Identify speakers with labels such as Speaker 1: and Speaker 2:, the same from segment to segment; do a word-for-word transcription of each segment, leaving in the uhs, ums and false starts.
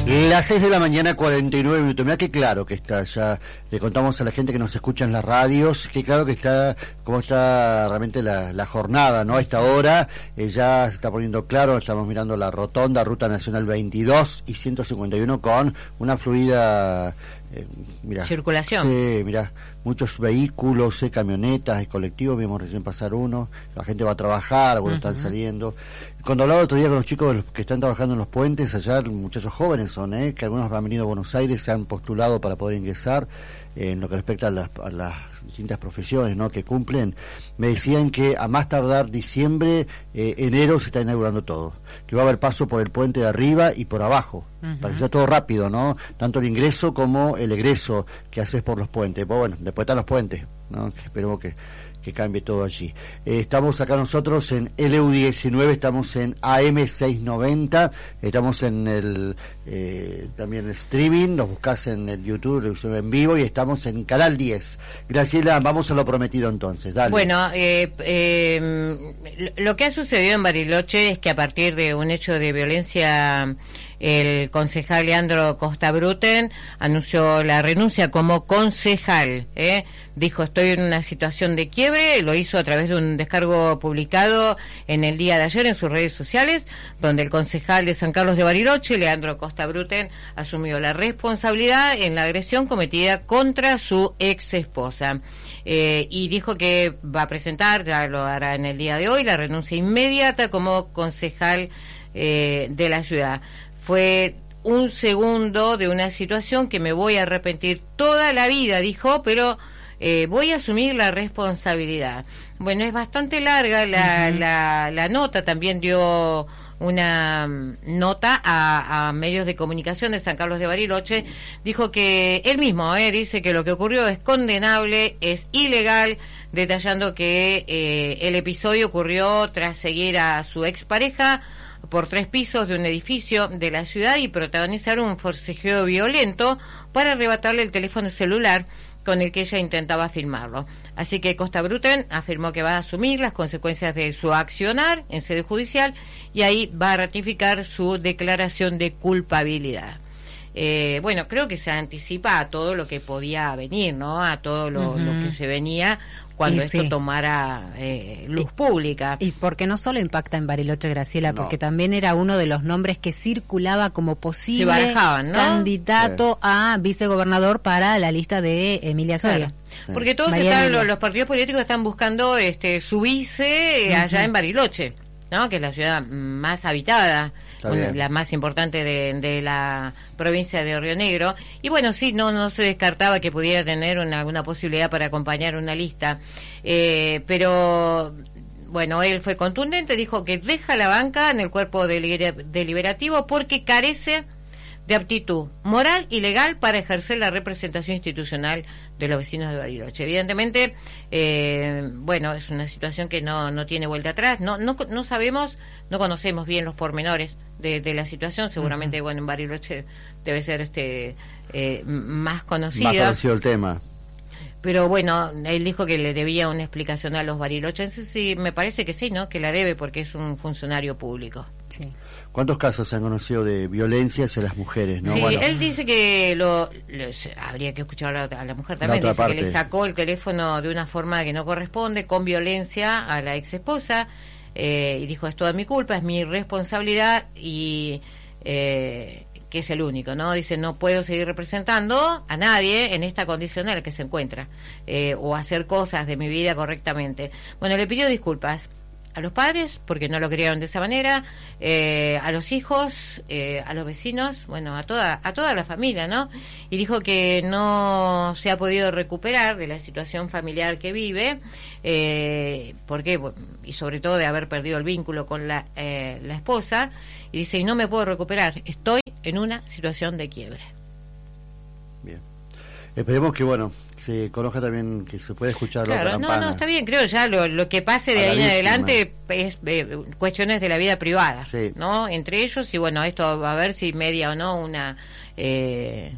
Speaker 1: Las seis de la mañana, cuarenta y nueve minutos. Mirá qué claro que está, ya le contamos a la gente que nos escucha en las radios, qué claro que está, cómo está realmente la, la jornada, ¿no? A esta hora eh, ya se está poniendo claro, estamos mirando la rotonda, Ruta Nacional veintidós y ciento cincuenta y uno con una fluida eh, mirá,
Speaker 2: circulación.
Speaker 1: Sí, mirá, muchos vehículos, eh, camionetas, colectivos, vimos recién pasar uno, la gente va a trabajar, algunos uh-huh. están saliendo. Cuando hablaba otro día con los chicos que están trabajando en los puentes, allá muchachos jóvenes son, ¿eh? que algunos han venido a Buenos Aires, se han postulado para poder ingresar, eh, en lo que respecta a las, a las distintas profesiones, ¿no? que cumplen, me decían que a más tardar diciembre, eh, enero se está inaugurando todo, que va a haber paso por el puente de arriba y por abajo, uh-huh. para que sea todo rápido, ¿no? Tanto el ingreso como el egreso que haces por los puentes. Pues bueno, después están los puentes, ¿no? Que esperemos que que cambie todo allí. Eh, estamos acá nosotros en L U diecinueve, estamos en A M seiscientos noventa, estamos en el eh, también el streaming, nos buscás en el YouTube en vivo y estamos en Canal diez. Graciela, vamos a lo prometido entonces, dale.
Speaker 2: Bueno, eh, eh, lo que ha sucedido en Bariloche es que a partir de un hecho de violencia, el concejal Leandro Costa Bruten anunció la renuncia como concejal, ¿eh? Dijo, estoy en una situación de quiebre, lo hizo a través de un descargo publicado en el día de ayer en sus redes sociales, donde el concejal de San Carlos de Bariloche, Leandro Costa Bruten, asumió la responsabilidad en la agresión cometida contra su ex esposa. Eh, y dijo que va a presentar, ya lo hará en el día de hoy, la renuncia inmediata como concejal eh, de la ciudad. Fue un segundo de una situación que me voy a arrepentir toda la vida, dijo, pero eh, voy a asumir la responsabilidad. Bueno, es bastante larga la, uh-huh. la, la nota, también dio una nota a, a medios de comunicación de San Carlos de Bariloche, dijo que él mismo eh, dice que lo que ocurrió es condenable, es ilegal, detallando que eh, el episodio ocurrió tras seguir a su expareja por tres pisos de un edificio de la ciudad y protagonizar un forcejeo violento para arrebatarle el teléfono celular con el que ella intentaba filmarlo. Así que Costa Bruten afirmó que va a asumir las consecuencias de su accionar en sede judicial y ahí va a ratificar su declaración de culpabilidad. Eh, bueno, creo que se anticipa a todo lo que podía venir, ¿no? A todo lo, uh-huh. lo que se venía cuando y esto sí. tomara eh, luz y, pública.
Speaker 3: Y porque no solo impacta en Bariloche, Graciela, no. porque también era uno de los nombres que circulaba como posible
Speaker 2: barajaban, ¿no?
Speaker 3: candidato sí. a vicegobernador para la lista de Emilia Soria.
Speaker 2: Claro. Porque todos están, los, los partidos políticos están buscando este su vice uh-huh. allá en Bariloche, ¿no? Que es la ciudad más habitada, una, la más importante de, de la provincia de Río Negro. Y bueno, sí, no no se descartaba que pudiera tener una, alguna posibilidad para acompañar una lista. Eh, pero, bueno, él fue contundente, dijo que deja la banca en el cuerpo deliberativo porque carece de aptitud moral y legal para ejercer la representación institucional de los vecinos de Bariloche. Evidentemente, eh, bueno, es una situación que no no tiene vuelta atrás. No no no sabemos, no conocemos bien los pormenores de, de la situación. Seguramente, uh-huh. bueno, en Bariloche debe ser este eh, más conocida.
Speaker 1: Más conocido el tema.
Speaker 2: Pero bueno, él dijo que le debía una explicación a los barilochenses, sí, me parece que sí, ¿no? Que la debe porque es un funcionario público.
Speaker 3: Sí.
Speaker 1: ¿Cuántos casos se han conocido de violencia hacia las mujeres, no?
Speaker 2: Sí,
Speaker 1: bueno.
Speaker 2: él dice que lo, lo habría que escuchar a la, a la mujer también,
Speaker 1: la
Speaker 2: dice
Speaker 1: parte.
Speaker 2: que le sacó el teléfono de una forma que no corresponde, con violencia a la ex esposa, eh, y dijo, es toda mi culpa, es mi responsabilidad, y eh, que es el único, ¿no? Dice, no puedo seguir representando a nadie en esta condición en la que se encuentra, eh, o hacer cosas de mi vida correctamente. Bueno, le pidió disculpas a los padres, porque no lo criaron de esa manera, eh, a los hijos, eh, a los vecinos, bueno, a toda a toda la familia, ¿no? Y dijo que no se ha podido recuperar de la situación familiar que vive, eh, porque y sobre todo de haber perdido el vínculo con la, eh, la esposa, y dice, y no me puedo recuperar, estoy en una situación de quiebre.
Speaker 1: Bien. Esperemos que, bueno, se conozca también, que se puede escuchar
Speaker 2: claro,
Speaker 1: la campana.
Speaker 2: No, no, está bien, creo ya lo, lo que pase de ahí en adelante es eh, cuestiones de la vida privada,
Speaker 1: sí.
Speaker 2: ¿no? Entre ellos, y bueno, esto va a ver si media o no una... Eh,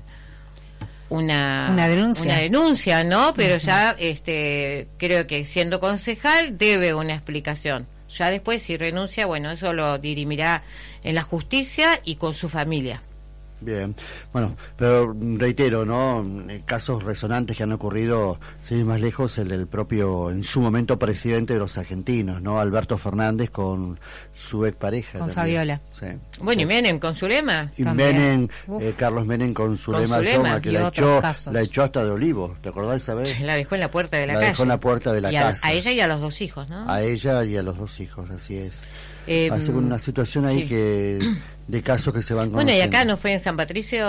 Speaker 2: una,
Speaker 3: una denuncia
Speaker 2: una denuncia, ¿no? Pero uh-huh. ya este creo que siendo concejal debe una explicación. Ya después si renuncia, bueno, eso lo dirimirá en la justicia y con su familia.
Speaker 1: Bien, bueno, pero reitero, ¿no? Casos resonantes que han ocurrido, sin ir más lejos, el del propio, en su momento, presidente de los argentinos, ¿no? Alberto Fernández con su expareja.
Speaker 3: Con
Speaker 1: también.
Speaker 3: Fabiola.
Speaker 1: Sí.
Speaker 2: Bueno,
Speaker 1: Sí.
Speaker 2: y Menem con Zulema.
Speaker 1: Y
Speaker 3: También.
Speaker 1: Menem, eh, Carlos Menem con Zulema Yoma, que
Speaker 3: y
Speaker 1: la
Speaker 3: otros
Speaker 1: echó,
Speaker 3: casos.
Speaker 1: la echó hasta de Olivo, ¿te acordás esa vez?
Speaker 2: La dejó en la puerta de la,
Speaker 1: La
Speaker 2: calle.
Speaker 1: dejó en la puerta de la
Speaker 2: y a,
Speaker 1: casa.
Speaker 2: a ella y a los dos hijos, ¿no?
Speaker 1: A ella y a los dos hijos, así es.
Speaker 2: Eh,
Speaker 1: Así que una situación ahí
Speaker 2: sí.
Speaker 1: que de casos que se van
Speaker 2: Bueno, y
Speaker 1: conociendo.
Speaker 2: acá no fue en San Patricio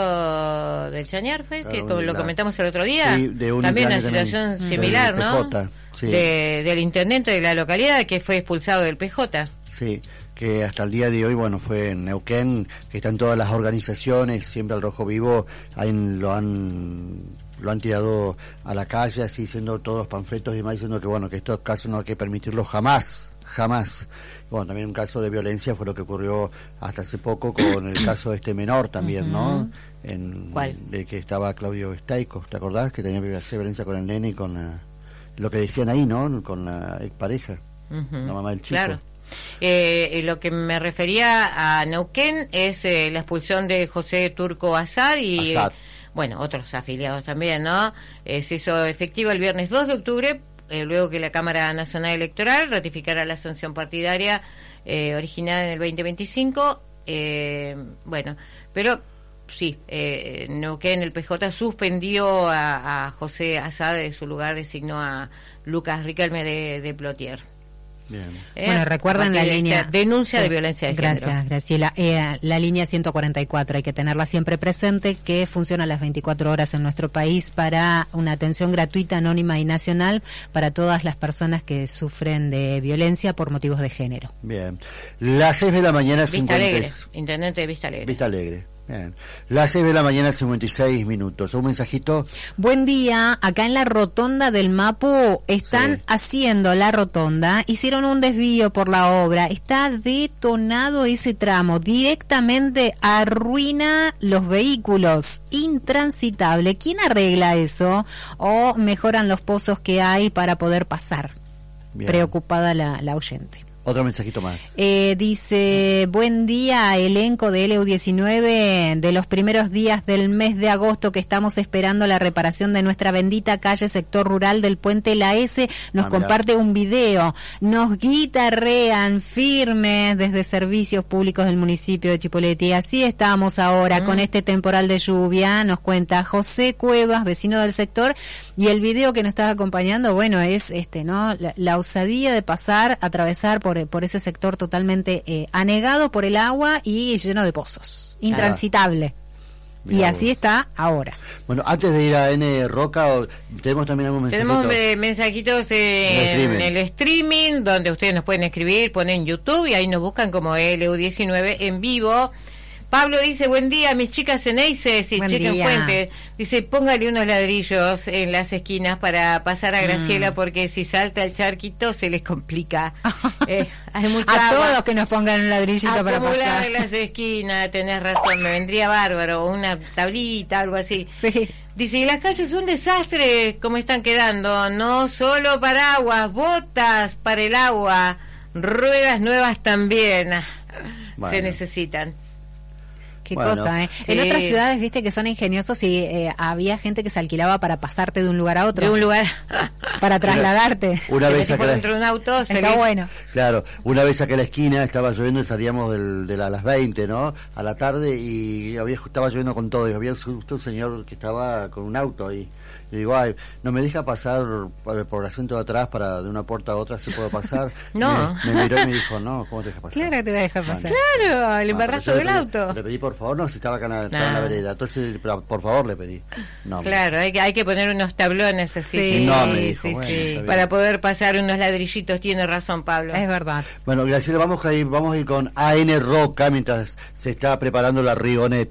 Speaker 2: del Chañar, fue,
Speaker 1: Claro,
Speaker 2: que como lo
Speaker 1: la-
Speaker 2: comentamos el otro día,
Speaker 1: Sí, de un
Speaker 2: también una
Speaker 1: también,
Speaker 2: situación
Speaker 1: del
Speaker 2: similar,
Speaker 1: P
Speaker 2: ¿no?
Speaker 1: J, sí.
Speaker 2: De, del intendente de la localidad que fue expulsado del P J.
Speaker 1: Sí, que hasta el día de hoy, bueno, fue en Neuquén, que están todas las organizaciones, siempre al Rojo Vivo, ahí lo han lo han tirado a la calle, así diciendo todos los panfletos y demás, diciendo que bueno, que estos casos no hay que permitirlos jamás, jamás. Bueno, también un caso de violencia fue lo que ocurrió hasta hace poco con el caso de este menor también, ¿no? En,
Speaker 2: ¿Cuál?
Speaker 1: De que estaba Claudio Staicos, ¿te acordás? Que tenía violencia con el nene y con la, lo que decían ahí, ¿no? Con la expareja,
Speaker 2: Ujú.
Speaker 1: la mamá del chico.
Speaker 2: Claro. Eh, lo que me refería a Neuquén es eh, la expulsión de José Turco Asad y,
Speaker 1: Asad.
Speaker 2: eh, bueno, otros afiliados también, ¿no? Eh, se hizo efectivo el viernes dos de octubre, eh, luego que la Cámara Nacional Electoral ratificara la sanción partidaria eh, originada en el veinte veinticinco. Eh, bueno, pero sí, eh, Neuquén, el P J suspendió a, a José Asad de su lugar, designó a Lucas Riquelme de, de Plotier.
Speaker 1: Bien.
Speaker 2: Eh,
Speaker 3: Bueno,
Speaker 2: a
Speaker 3: recuerdan
Speaker 2: partir
Speaker 3: la
Speaker 2: de
Speaker 3: línea...
Speaker 2: esta denuncia
Speaker 3: Sí,
Speaker 2: de violencia de
Speaker 3: gracias,
Speaker 2: género.
Speaker 3: Graciela. Eh, la línea ciento cuarenta y cuatro, hay que tenerla siempre presente, que funciona las veinticuatro horas en nuestro país para una atención gratuita, anónima y nacional para todas las personas que sufren de violencia por motivos de género.
Speaker 1: Bien. Las seis de la mañana,
Speaker 2: Vista
Speaker 1: cincuenta y
Speaker 2: Alegre,
Speaker 1: seis.
Speaker 2: intendente de Vista Alegre.
Speaker 1: Vista Alegre. Bien. Las seis de la mañana, cincuenta y seis minutos. Un mensajito.
Speaker 3: Buen día, acá en la rotonda del Mapu están
Speaker 1: Sí.
Speaker 3: haciendo la rotonda, hicieron un desvío por la obra, está detonado ese tramo, directamente arruina los vehículos, intransitable. ¿Quién arregla eso? ¿O mejoran los pozos que hay para poder pasar?
Speaker 1: Bien.
Speaker 3: Preocupada la, la oyente.
Speaker 1: Otro mensajito más.
Speaker 3: Eh, dice, buen día, elenco de L U diecinueve, de los primeros días del mes de agosto que estamos esperando la reparación de nuestra bendita calle sector rural del Puente La S, nos
Speaker 1: Ah,
Speaker 3: comparte un video, nos guitarrean firmes desde servicios públicos del municipio de Chipoleti. Así estamos ahora
Speaker 2: Mm.
Speaker 3: con este temporal de lluvia, nos cuenta José Cuevas, vecino del sector, y el video que nos está acompañando, bueno, es este, ¿no? La, la osadía de pasar, atravesar por por ese sector totalmente eh, anegado por el agua y lleno de pozos, intransitable.
Speaker 1: Mirá
Speaker 3: Y
Speaker 1: vos.
Speaker 3: así está ahora.
Speaker 1: Bueno, antes de ir a N Roca, o- tenemos también algún mensajito.
Speaker 2: Tenemos eh, mensajitos
Speaker 1: En el
Speaker 2: en
Speaker 1: streaming.
Speaker 2: el streaming, donde ustedes nos pueden escribir, ponen YouTube y ahí nos buscan como L U diecinueve en vivo. Pablo dice, buen día, mis chicas en Eices y
Speaker 3: Buen
Speaker 2: Chica en
Speaker 3: día.
Speaker 2: Fuente. Dice, póngale unos ladrillos en las esquinas para pasar a Graciela,
Speaker 3: Mm.
Speaker 2: porque si salta el charquito se les complica. Eh, hay mucha
Speaker 3: A
Speaker 2: agua.
Speaker 3: todos que nos pongan un ladrillito para
Speaker 2: Acumular
Speaker 3: pasar.
Speaker 2: en las esquinas, tenés razón, me vendría bárbaro, una tablita, algo así.
Speaker 3: Sí.
Speaker 2: Dice, y las calles son un desastre, como están quedando, no solo paraguas, botas para el agua, ruedas nuevas también, ah,
Speaker 1: Bueno.
Speaker 2: se necesitan.
Speaker 3: Qué
Speaker 1: Bueno,
Speaker 3: cosa, ¿eh?
Speaker 2: sí.
Speaker 3: En otras ciudades, viste, que son ingeniosos y eh, había gente que se alquilaba para pasarte de un lugar a otro.
Speaker 2: De un lugar
Speaker 3: Para trasladarte.
Speaker 1: Una
Speaker 2: te
Speaker 1: vez
Speaker 2: metís
Speaker 1: acá
Speaker 2: por
Speaker 1: la-
Speaker 2: dentro de un auto,
Speaker 3: Está
Speaker 2: salís-
Speaker 3: bueno.
Speaker 1: Claro, una vez acá a la esquina estaba lloviendo y salíamos del, de la- a las veinte, ¿no? A la tarde y había estaba lloviendo con todo y había justo un señor que estaba con un auto ahí. Y digo, ay, no me deja pasar por, por el asiento de atrás para de una puerta a otra, si puedo pasar.
Speaker 2: No.
Speaker 1: Me, me miró y me dijo, no, ¿cómo te deja pasar?
Speaker 3: Claro que te voy a dejar pasar.
Speaker 2: Claro, el
Speaker 1: Ah,
Speaker 2: embarazo
Speaker 1: pero yo
Speaker 2: del
Speaker 1: le pedí-
Speaker 2: auto.
Speaker 1: Le pedí, por favor, no, si estaba acá en la, estaba en la
Speaker 2: No.
Speaker 1: vereda. Entonces, pero, por favor, le pedí. No,
Speaker 2: Claro, hay que, hay que poner unos tablones así
Speaker 3: Sí,
Speaker 1: No, me dijo,
Speaker 3: sí,
Speaker 1: bueno,
Speaker 3: sí.
Speaker 1: está bien.
Speaker 2: para poder pasar unos ladrillitos, tiene razón Pablo.
Speaker 3: Es verdad.
Speaker 1: Bueno, Graciela, vamos a ir, vamos a ir con A N Roca mientras se está preparando la Rigonet.